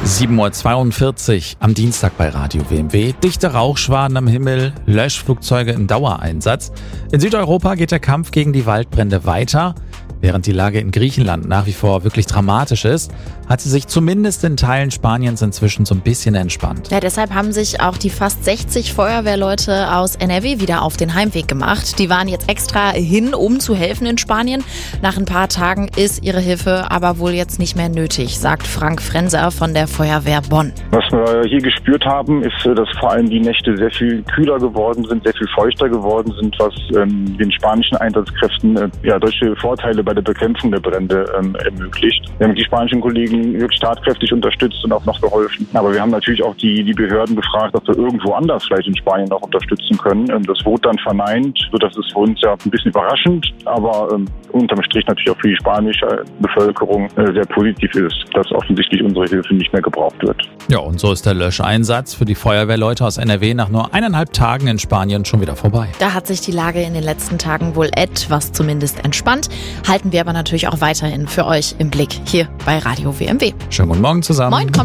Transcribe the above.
7:42 Uhr am Dienstag bei Radio WMW. Dichte Rauchschwaden am Himmel, Löschflugzeuge in Dauereinsatz. In Südeuropa geht der Kampf gegen die Waldbrände weiter. Während die Lage in Griechenland nach wie vor wirklich dramatisch ist, hat sie sich zumindest in Teilen Spaniens inzwischen so ein bisschen entspannt. Ja, deshalb haben sich auch die fast 60 Feuerwehrleute aus NRW wieder auf den Heimweg gemacht. Die waren jetzt extra hin, um zu helfen in Spanien. Nach ein paar Tagen ist ihre Hilfe aber wohl jetzt nicht mehr nötig, sagt Frank Frenser von der Feuerwehr Bonn. Was wir hier gespürt haben, ist, dass vor allem die Nächte sehr viel kühler geworden sind, sehr viel feuchter geworden sind, was den spanischen Einsatzkräften deutliche Vorteile bei der Bekämpfung der Brände ermöglicht. Wir haben die spanischen Kollegen wirklich tatkräftig unterstützt und auch noch geholfen. Aber wir haben natürlich auch die Behörden gefragt, ob wir irgendwo anders vielleicht in Spanien noch unterstützen können. Das wurde dann verneint, sodass es für uns ja ein bisschen überraschend, aber unterm Strich natürlich auch für die spanische Bevölkerung sehr positiv ist, dass offensichtlich unsere Hilfe nicht mehr gebraucht wird. Ja, und so ist der Löscheinsatz für die Feuerwehrleute aus NRW nach nur 1,5 Tagen in Spanien schon wieder vorbei. Da hat sich die Lage in den letzten Tagen wohl etwas zumindest entspannt. Halten wir aber natürlich auch weiterhin für euch im Blick hier bei Radio WMW. Schönen guten Morgen zusammen. Moin.